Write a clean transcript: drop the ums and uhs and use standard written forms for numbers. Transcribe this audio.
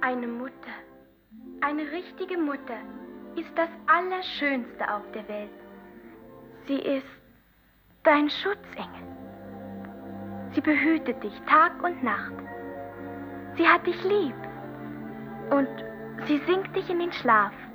Eine Mutter, eine richtige Mutter, ist das Allerschönste auf der Welt. Sie ist dein Schutzengel. Sie behütet dich Tag und Nacht. Sie hat dich lieb und sie singt dich in den Schlaf.